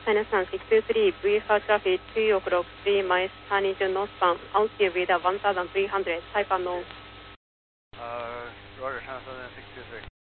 China Sun 623, brief traffic 2 o'clock 3 miles, turning to northbound, altitude with 1,300, type unknown. Roger, China Southern 623.